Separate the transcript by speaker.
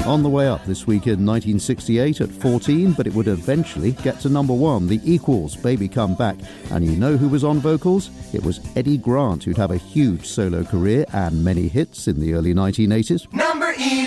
Speaker 1: On the way up this week in 1968 at 14, but it would eventually get to number 1, The Equals, Baby Come Back. And you know who was on vocals? It was Eddie Grant, who'd have a huge solo career and many hits in the early 1980s.
Speaker 2: Number 11.